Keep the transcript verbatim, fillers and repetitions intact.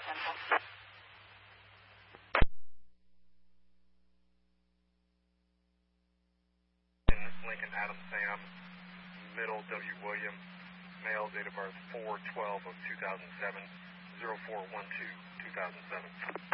Central. Lincoln Adam Sam, middle W. William, male, date of birth four twelve of two thousand seven, zero four one two, two thousand seven.